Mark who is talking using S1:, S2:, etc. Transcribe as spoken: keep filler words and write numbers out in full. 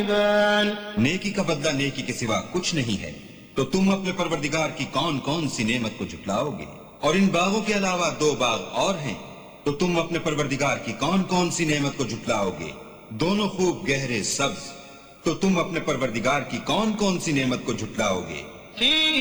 S1: नेकी का बदला नेकी के सिवा कुछ नहीं है, तो तुम अपने परवरदिगार की कौन कौन सी नेमत को झुटलाओगे? और इन बागों के अलावा दो बाग और हैं, तो तुम अपने परवरदिगार की कौन कौन सी नेमत को झुटलाओगे? दोनों खूब गहरे सब्ज, तो तुम अपने परवरदिगार की कौन कौन सी नेमत को झुटलाओगे?